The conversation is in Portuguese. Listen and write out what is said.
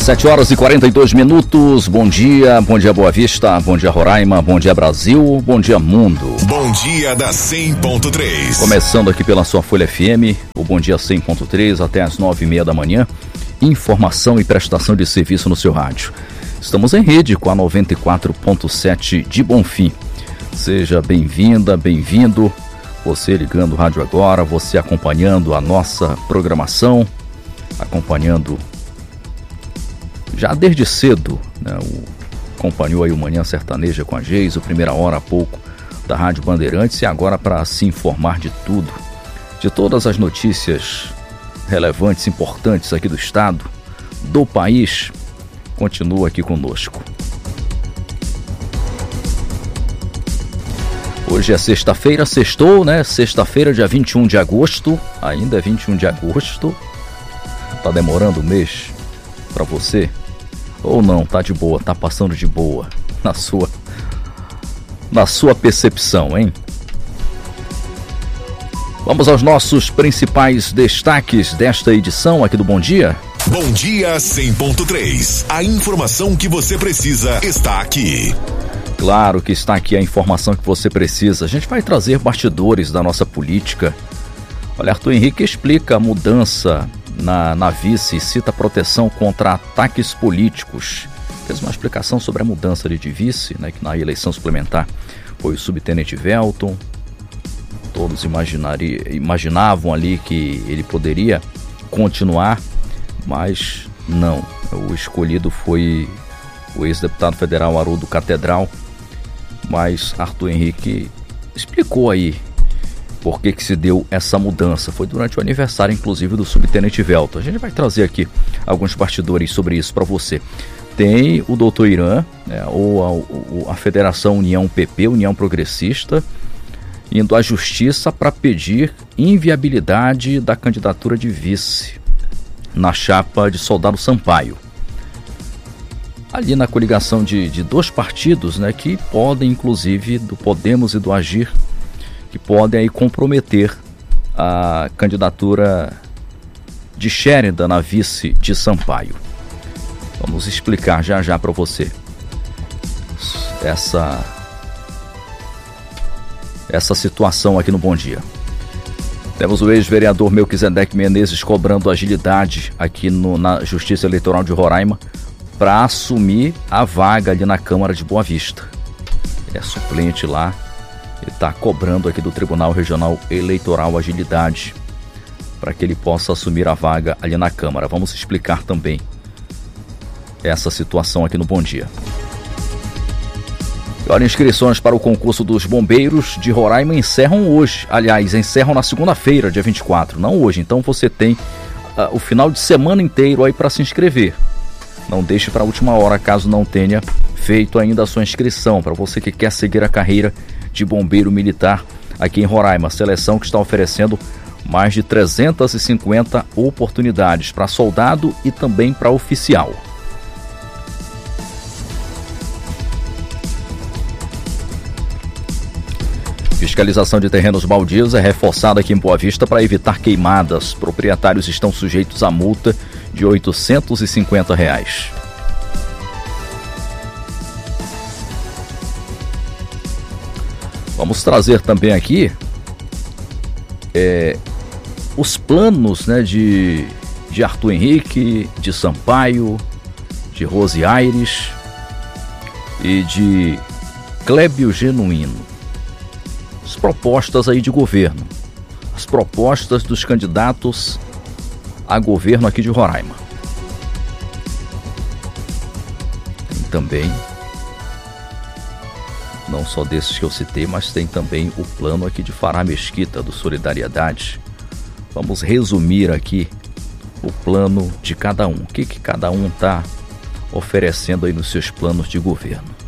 7h42. Bom dia Boa Vista, bom dia Roraima, bom dia Brasil, bom dia mundo. Bom dia da 100.3. Começando aqui pela sua Folha FM, o Bom Dia 100.3 até as 9h30 da manhã. Informação e prestação de serviço no seu rádio. Estamos em rede com a 94.7 de Bonfim. Seja bem-vinda, bem-vindo. Você ligando o rádio agora, você acompanhando a nossa programação, acompanhando já desde cedo, né? Acompanhou aí o Manhã Sertaneja com a Geis, o Primeira Hora há pouco da Rádio Bandeirantes, e agora para se informar de tudo, de todas as notícias relevantes, importantes aqui do estado, do país, continua aqui conosco. Hoje é sexta-feira, sextou, né? Sexta-feira, dia 21 de agosto, ainda é 21 de agosto. Tá demorando um mês para você? Ou não, tá de boa, tá passando de boa na sua percepção, hein? Vamos aos nossos principais destaques desta edição aqui do Bom Dia. Bom Dia 100.3. A informação que você precisa está aqui. Claro que está aqui a informação que você precisa. A gente vai trazer bastidores da nossa política. Olha, Arthur Henrique explica a mudança na vice, cita proteção contra ataques políticos. Fez uma explicação sobre a mudança de vice, né, que na eleição suplementar foi o subtenente Velton. Todos imaginavam ali que ele poderia continuar, mas não. O escolhido foi o ex-deputado federal Haroldo Catedral, mas Arthur Henrique explicou aí por que se deu essa mudança. Foi durante o aniversário, inclusive, do subtenente Velton. A gente vai trazer aqui alguns bastidores sobre isso para você. Tem o doutor Irã, né, ou a Federação União PP, União Progressista, indo à justiça para pedir inviabilidade da candidatura de vice na chapa de Soldado Sampaio. Ali na coligação de dois partidos, né, que podem, inclusive, do Podemos e do Agir, que podem aí comprometer a candidatura de Sheridan na vice de Sampaio. Vamos explicar já para você essa situação aqui no Bom Dia. Temos o ex-vereador Melquisedeque Menezes cobrando agilidade aqui na Justiça Eleitoral de Roraima para assumir a vaga ali na Câmara de Boa Vista. Ele é suplente lá. Ele está cobrando aqui do Tribunal Regional Eleitoral agilidade para que ele possa assumir a vaga ali na Câmara. Vamos explicar também essa situação aqui no Bom Dia. Olha, inscrições para o concurso dos bombeiros de Roraima encerram hoje. Aliás, encerram na segunda-feira, dia 24, não hoje. Então você tem o final de semana inteiro aí para se inscrever. Não deixe para a última hora, caso não tenha feito ainda a sua inscrição. Para você que quer seguir a carreira de bombeiro militar aqui em Roraima, a seleção que está oferecendo mais de 350 oportunidades para soldado e também para oficial. Fiscalização de terrenos baldios é reforçada aqui em Boa Vista para evitar queimadas. Proprietários estão sujeitos a multa de R$ 850. Vamos trazer também aqui os planos, né, de Arthur Henrique, de Sampaio, de Rose Aires e de Clébio Genuíno. As propostas aí de governo, as propostas dos candidatos a governo aqui de Roraima. Tem também, não só desses que eu citei, mas tem também o plano aqui de Fará Mesquita, do Solidariedade. Vamos resumir aqui o plano de cada um. O que cada um está oferecendo aí nos seus planos de governo.